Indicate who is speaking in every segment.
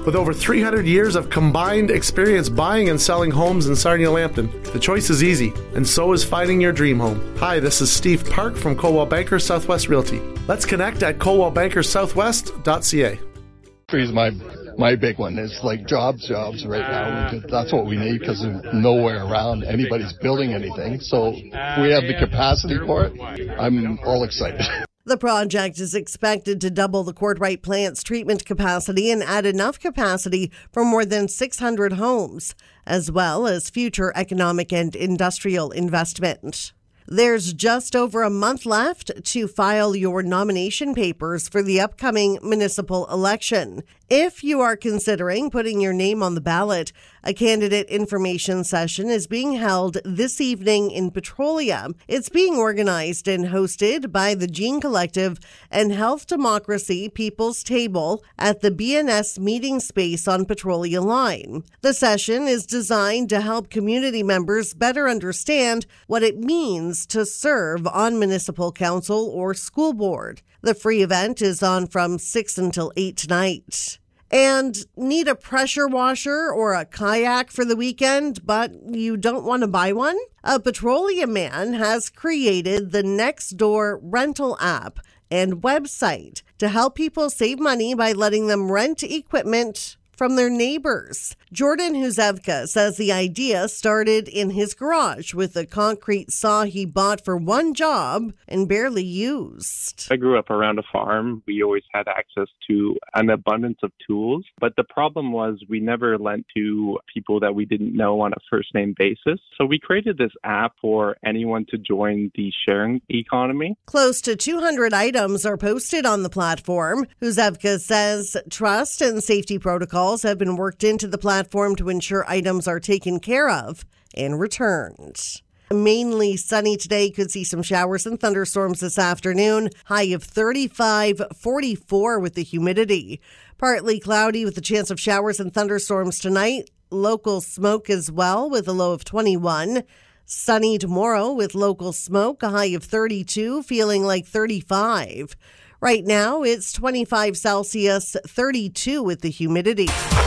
Speaker 1: With over 300 years of combined experience buying and selling homes in Sarnia-Lambton, the choice is easy, and so is finding your dream home. Hi, this is Steve Park from Coldwell Banker Southwest Realty. Let's connect at coldwellbankersouthwest.ca.
Speaker 2: Is my big one is like jobs right now. That's what we need because there's nowhere around anybody's building anything. So we have the capacity for it. I'm all excited.
Speaker 3: The project is expected to double the Courtright plant's treatment capacity and add enough capacity for more than 600 homes, as well as future economic and industrial investment. There's just over a month left to file your nomination papers for the upcoming municipal election. If you are considering putting your name on the ballot, a candidate information session is being held this evening in Petrolia. It's being organized and hosted by the Gene Collective and Health Democracy People's Table at the BNS meeting space on Petrolia Line. The session is designed to help community members better understand what it means to serve on municipal council or school board. The free event is on from 6 until 8 tonight. And need a pressure washer or a kayak for the weekend, but you don't want to buy one? A Petroleum man has created the Nextdoor rental app and website to help people save money by letting them rent equipment from their neighbors. Jordan Huzevka says the idea started in his garage with a concrete saw he bought for one job and barely used.
Speaker 4: I grew up around a farm. We always had access to an abundance of tools, but the problem was we never lent to people that we didn't know on a first name basis. So we created this app for anyone to join the sharing economy.
Speaker 3: Close to 200 items are posted on the platform. Huzevka says trust and safety protocols have been worked into the platform to ensure items are taken care of and returned. Mainly sunny today. Could see some showers and thunderstorms this afternoon. High of 35, 44 with the humidity. Partly cloudy with a chance of showers and thunderstorms tonight. Local smoke as well with a low of 21. Sunny tomorrow with local smoke. A high of 32, feeling like 35. Right now, it's 25 Celsius, 32 with the humidity.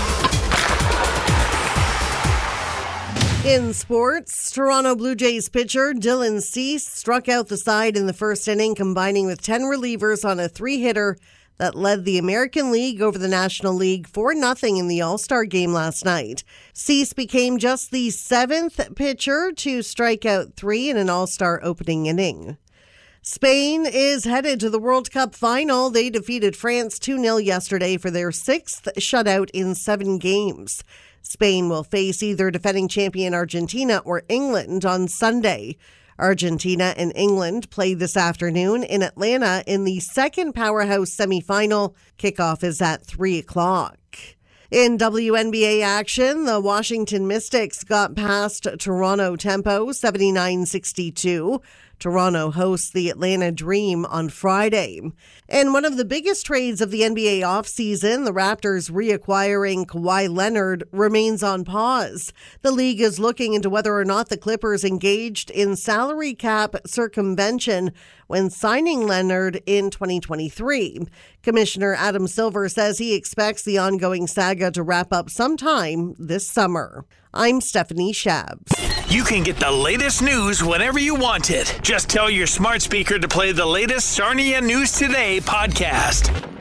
Speaker 3: In sports, Toronto Blue Jays pitcher Dylan Cease struck out the side in the first inning, combining with 10 relievers on a 3-hitter that led the American League over the National League 4-0 in the All-Star game last night. Cease became just the 7th pitcher to strike out 3 in an All-Star opening inning. Spain is headed to the World Cup final. They defeated France 2-0 yesterday for their 6th shutout in 7 games. Spain will face either defending champion Argentina or England on Sunday. Argentina and England play this afternoon in Atlanta in the second powerhouse semifinal. Kickoff is at 3 o'clock. In WNBA action, the Washington Mystics got past Toronto Tempo 79-62. Toronto hosts the Atlanta Dream on Friday. And one of the biggest trades of the NBA offseason, the Raptors reacquiring Kawhi Leonard, remains on pause. The league is looking into whether or not the Clippers engaged in salary cap circumvention when signing Leonard in 2023. Commissioner Adam Silver says he expects the ongoing saga to wrap up sometime this summer. I'm Stephanie Shabs.
Speaker 5: You can get the latest news whenever you want it. Just tell your smart speaker to play the latest Sarnia News Today podcast.